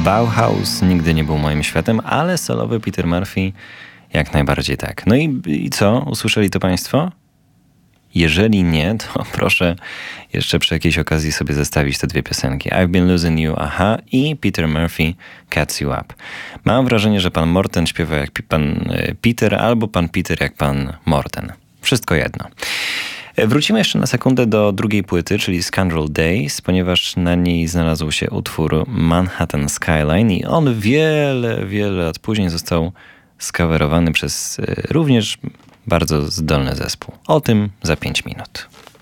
Bauhaus nigdy nie był moim światem, ale solowy Peter Murphy jak najbardziej tak. No i co? Usłyszeli to państwo? Jeżeli nie, to proszę jeszcze przy jakiejś okazji sobie zestawić te dwie piosenki. I've Been Losing You, Aha i Peter Murphy, Catch You Up. Mam wrażenie, że pan Morten śpiewa jak pan Peter, albo pan Peter jak pan Morten. Wszystko jedno. Wrócimy jeszcze na sekundę do drugiej płyty, czyli Scoundrel Days, ponieważ na niej znalazł się utwór Manhattan Skyline i on wiele lat później został skawerowany przez również bardzo zdolny zespół. O tym za 5 minut.